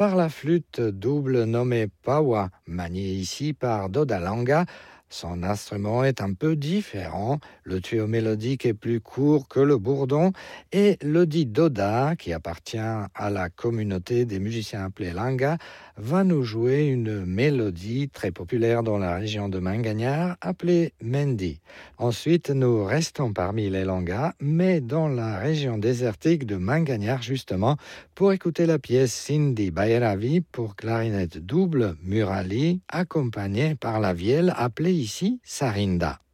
par la flûte double nommée Pawa, maniée ici par Dodalanga. Son instrument est un peu différent. Le tuyau mélodique est plus court que le bourdon et le dit Doda, qui appartient à la communauté des musiciens appelés Langa, va nous jouer une mélodie très populaire dans la région de Manganyar appelée Mendi. Ensuite, nous restons parmi les Langas, mais dans la région désertique de Manganyar justement, pour écouter la pièce Sindi Bhairavi pour clarinette double Murali, accompagnée par la vielle appelée ici Sarinda.